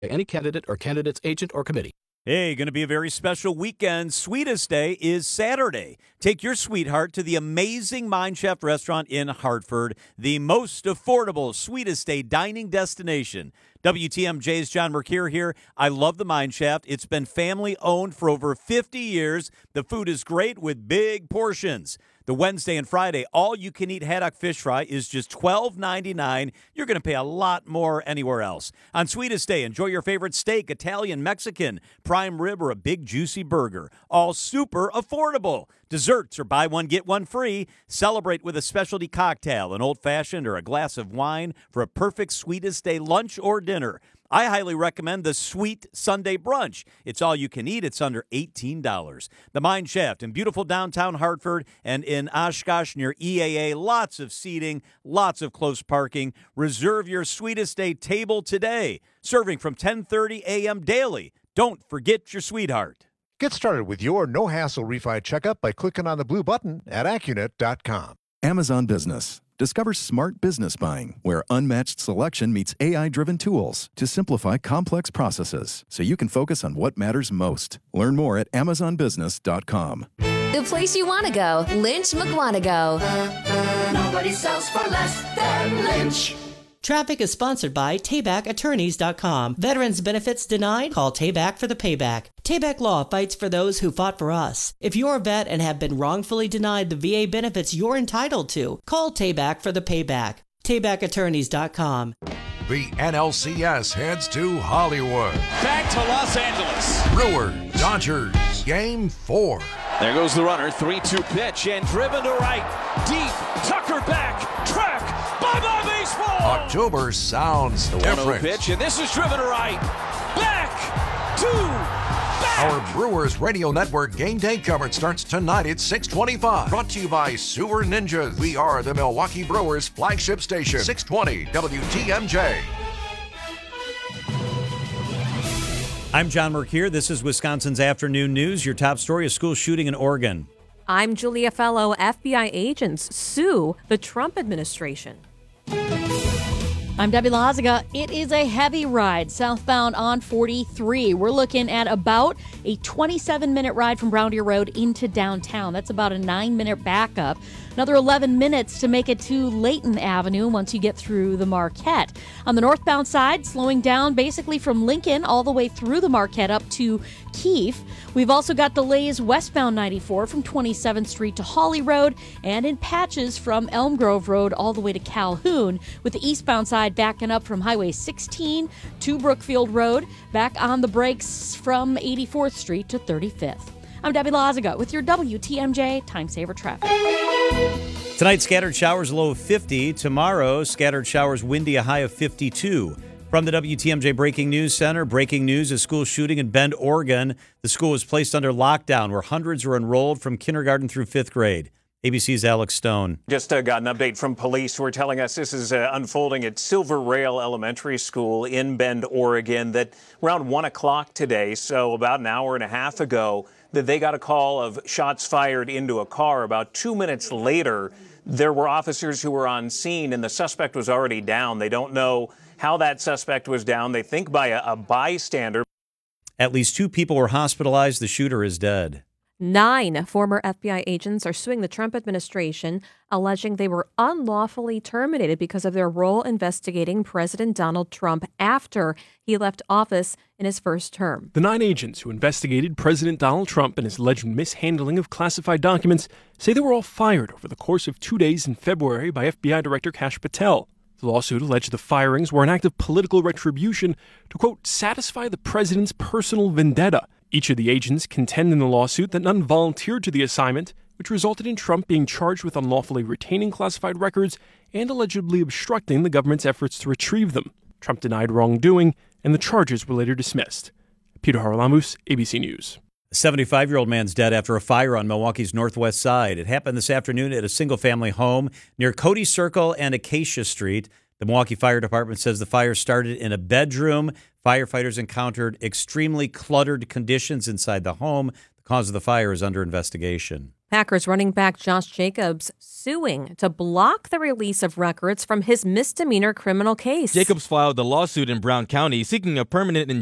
Any candidate or candidate's agent or committee. Hey, going to be a very special weekend. Sweetest Day is Saturday. Take your sweetheart to the amazing Mind Chef restaurant in Hartford, the most affordable Sweetest Day dining destination. WTMJ's John Mercure here. I love the Mind Chef. It's been family-owned for over 50 years. The food is great with big portions. The Wednesday and Friday all-you-can-eat haddock fish fry is just $12.99. You're going to pay a lot more anywhere else. On Sweetest Day, enjoy your favorite steak, Italian, Mexican, prime rib, or a big juicy burger. All super affordable. Desserts are buy one, get one free. Celebrate with a specialty cocktail, an old-fashioned, or a glass of wine for a perfect Sweetest Day lunch or dinner. I highly recommend the Sweet Sunday Brunch. It's all you can eat. It's under $18. The Mind Chef in beautiful downtown Hartford and in Oshkosh near EAA. Lots of seating, lots of close parking. Reserve your Sweetest Day table today. Serving from 10:30 a.m. daily. Don't forget your sweetheart. Get started with your no-hassle refi checkup by clicking on the blue button at Accunet.com. Amazon Business. Discover smart business buying, where unmatched selection meets AI-driven tools to simplify complex processes so you can focus on what matters most. Learn more at AmazonBusiness.com. The place you want to go, Lynch McWanago. Nobody sells for less than Lynch. Traffic is sponsored by TaybackAttorneys.com. Veterans benefits denied? Call Tayback for the payback. Tayback Law fights for those who fought for us. If you're a vet and have been wrongfully denied the VA benefits you're entitled to, call Tayback for the payback. TaybackAttorneys.com. The NLCS heads to Hollywood. Back to Los Angeles. Brewers, Dodgers, Game 4. There goes the runner, 3-2 pitch, and driven to right. Deep, Tucker back, track, bye-bye baseball! October sounds the different. 1-0 pitch, and this is driven to right. Back to back! Our Brewers Radio Network game day coverage starts tonight at 6:25. Brought to you by Sewer Ninjas. We are the Milwaukee Brewers flagship station. 620 WTMJ. I'm John Mercure. This is Wisconsin's Afternoon News. Your top story, a school shooting in Oregon. I'm Julia Fellow. FBI agents sue the Trump administration. I'm Debbie Lazaga. It is a heavy ride southbound on 43. We're looking at about a 27-minute ride from Brown Deer Road into downtown. That's about a 9-minute backup. Another 11 minutes to make it to Layton Avenue once you get through the Marquette. On the northbound side, slowing down basically from Lincoln all the way through the Marquette up to Keefe. We've also got delays westbound 94 from 27th Street to Hawley Road and in patches from Elm Grove Road all the way to Calhoun, with the eastbound side backing up from Highway 16 to Brookfield Road, back on the brakes from 84th Street to 35th. I'm Debbie Lazaga with your WTMJ Time Saver Traffic. Tonight, scattered showers, low of 50. Tomorrow, scattered showers, windy, a high of 52. From the WTMJ Breaking News Center, breaking news, a school shooting in Bend, Oregon. The school was placed under lockdown where hundreds were enrolled from kindergarten through 5th grade. ABC's Alex Stone. Just got an update from police who are telling us this is unfolding at Silver Rail Elementary School in Bend, Oregon, that around 1 o'clock today, so about an hour and a half ago, that they got a call of shots fired into a car. About 2 minutes later, there were officers who were on scene and the suspect was already down. They don't know how that suspect was down. They think by a bystander. At least 2 people were hospitalized. The shooter is dead. 9 former FBI agents are suing the Trump administration, alleging they were unlawfully terminated because of their role investigating President Donald Trump after he left office in his first term. The 9 agents who investigated President Donald Trump and his alleged mishandling of classified documents say they were all fired over the course of 2 days in February by FBI Director Kash Patel. The lawsuit alleged the firings were an act of political retribution to, quote, satisfy the president's personal vendetta. Each of the agents contend in the lawsuit that none volunteered to the assignment, which resulted in Trump being charged with unlawfully retaining classified records and allegedly obstructing the government's efforts to retrieve them. Trump denied wrongdoing, and the charges were later dismissed. Peter Haralamus, ABC News. A 75-year-old man's dead after a fire on Milwaukee's northwest side. It happened this afternoon at a single-family home near Cody Circle and Acacia Street. The Milwaukee Fire Department says the fire started in a bedroom. Firefighters encountered extremely cluttered conditions inside the home. The cause of the fire is under investigation. Packers running back Josh Jacobs suing to block the release of records from his misdemeanor criminal case. Jacobs filed a lawsuit in Brown County seeking a permanent